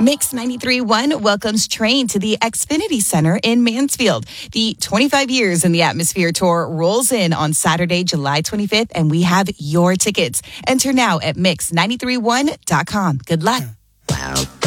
Mix 93.1 welcomes Train to the Xfinity Center in Mansfield. The 25 Years in the Atmosphere Tour rolls in on Saturday, July 25th, and we have your tickets. Enter now at mix931.com. Good luck. Wow.